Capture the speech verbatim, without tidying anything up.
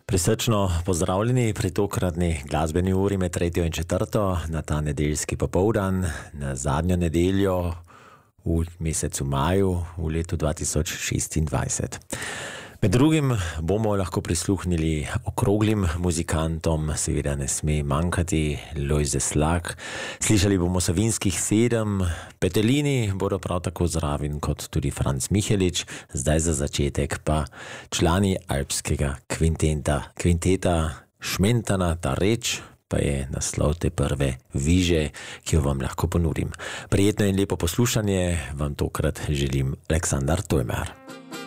Prisrčno pozdravljeni pri tokratni glasbeni uri med tretjo in četrto na ta nedeljski popoldan, na zadnjo nedeljo v mesecu maju v letu dva tisoč šestindvajset. Med drugim bomo lahko prisluhnili okroglim muzikantom, seveda ne sme manjkati Lojze Slak. Slišali bomo Savinskih sedem, Petelini bodo prav tako zraven kot tudi Franc Mihelič, zdaj za začetek pa člani alpskega kvinteta, kvinteta Šmentana, ta reč pa je naslov te prve viže, ki jo vam lahko ponudim. Prijetno in lepo poslušanje vam tokrat želim Aleksandar Tojmer.